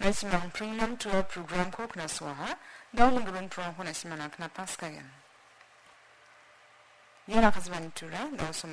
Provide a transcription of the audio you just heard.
Nasimang pringnam tua program ko kena suaha, daun lingkuran program ko nasimang kena paskayan. Yana kasban tura, daun